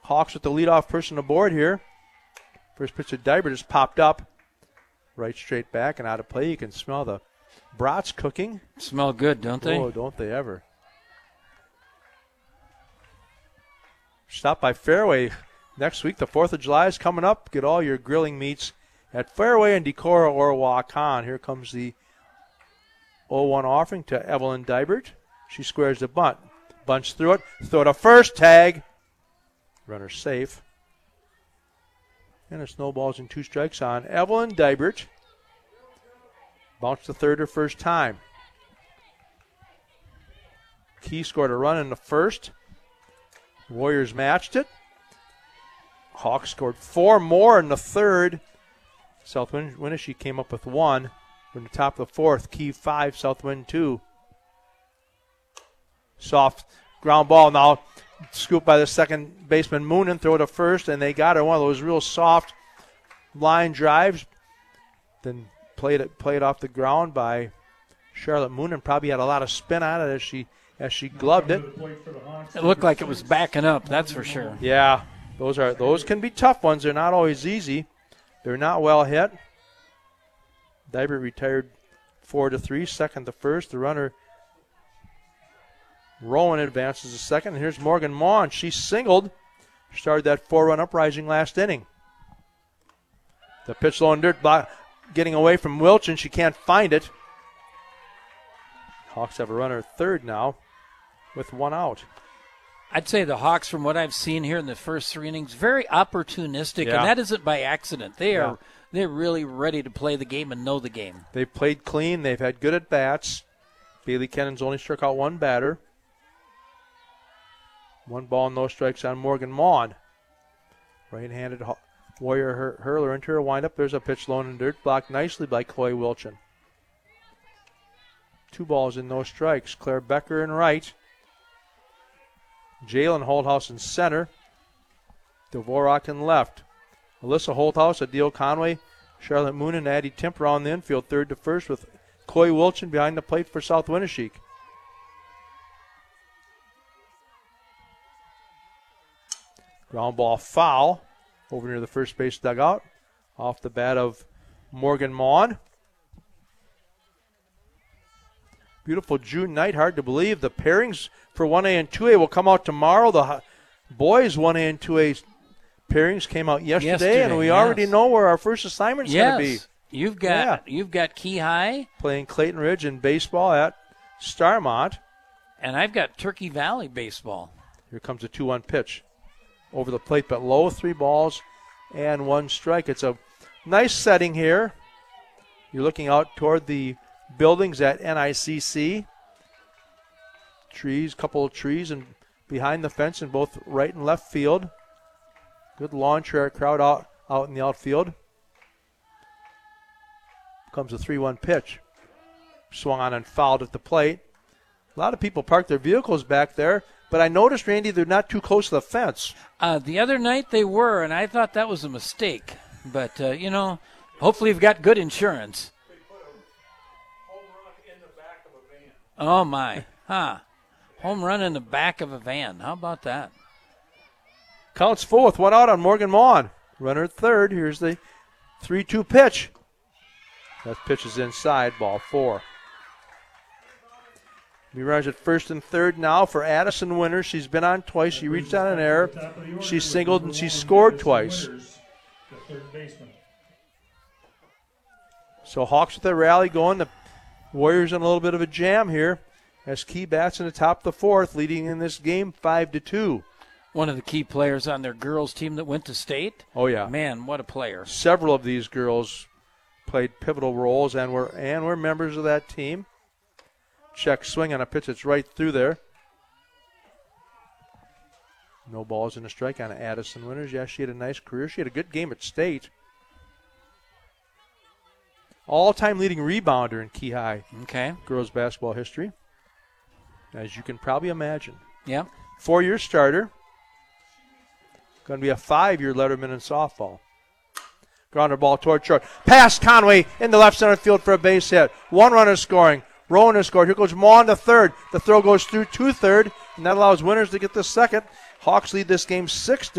Hawks with the leadoff person aboard here. First pitch of Dibert just popped up. Right straight back and out of play. You can smell the brats cooking. Smell good, don't they? Oh, don't they ever. Stop by Fairway next week. The 4th of July is coming up. Get all your grilling meats at Fairway and Decorah or Waukon. Here comes the 0-1 offering to Evelyn Dibert. She squares the bunt. Bunts through it. Throw to first. Tag. Runner safe. And it snowballs in 2 strikes on Evelyn Dibert. Bounced to third her first time. Key scored a run in the first. Warriors matched it. Hawks scored 4 more in the third. South Winneshiek came up with 1. From the top of the 4th, Key 5, Southwind 2. Soft ground ball now. Scooped by the second baseman Moonen, throw to first, and they got her one of those real soft line drives. Then played it off the ground by Charlotte Moonen. Probably had a lot of spin on it as she gloved it. It looked like it was backing up, that's for sure. Yeah, those can be tough ones. They're not always easy. They're not well hit. Dibert retired 4-3, second to first. The runner Rowan advances to second. And here's Morgan Maughan. She singled. Started that 4-run uprising last inning. The pitch low and dirt block, getting away from Wilchin. She can't find it. Hawks have a runner at third now with 1 out. I'd say the Hawks, from what I've seen here in the first 3 innings, very opportunistic, and that isn't by accident. They're really ready to play the game and know the game. They've played clean. They've had good at-bats. Bailey Kennon's only struck out 1 batter. 1 ball, no strikes on Morgan Maughan. Right-handed Warrior hurler into her windup. There's a pitch low and dirt, blocked nicely by Chloe Wilchin. 2 balls and no strikes. Claire Becker in right. Jalen Holthouse in center. Dvorak in left. Alyssa Holthouse, Adele Conway, Charlotte Moon, and Addie Timper on the infield, third to first, with Chloe Wilchin behind the plate for South Winneshiek. Ground ball foul over near the first base dugout. Off the bat of Morgan Maughan. Beautiful June night, hard to believe. The pairings for 1A and 2A will come out tomorrow. The boys 1A and 2A pairings came out yesterday, and we already know where our first assignment's going to be. You've got Key High playing Clayton Ridge in baseball at Starmont, and I've got Turkey Valley baseball. Here comes a 2-1 pitch over the plate, but low, 3 balls and 1 strike. It's a nice setting here. You're looking out toward the buildings at NICC. Trees, couple of trees, and behind the fence in both right and left field. Good lawn chair crowd out in the outfield. Comes a 3-1 pitch. Swung on and fouled at the plate. A lot of people parked their vehicles back there, but I noticed, Randy, they're not too close to the fence. The other night they were, and I thought that was a mistake. But, hopefully you've got good insurance. They put a home run in the back of a van. Oh, my. Home run in the back of a van. How about that? Counts 4 with 1 out on Morgan Maughan. Runner at third. Here's the 3-2 pitch. That pitch is inside, ball 4. We runs at first and third now for Addison Winters. She's been on twice. She reached on an error. She singled and she scored twice. So Hawks with their rally going. The Warriors in a little bit of a jam here as Key bats in the top of the 4th, leading in this game 5-2. One of the key players on their girls team that went to state. Oh, yeah. Man, what a player. Several of these girls played pivotal roles and were members of that team. Check swing on a pitch that's right through there. No balls in a strike on Addison Winters. Yeah, she had a nice career. She had a good game at state. All-time leading rebounder in Key High. Okay. Girls basketball history, as you can probably imagine. Yeah. 4-year starter. Going to be a 5-year letterman in softball. Grounder ball toward short. Pass Conway in the left center field for a base hit. 1 runner scoring. Rowan has scored. Here goes Maughan to third. The throw goes through to third, and that allows Winters to get the second. Hawks lead this game 6-2.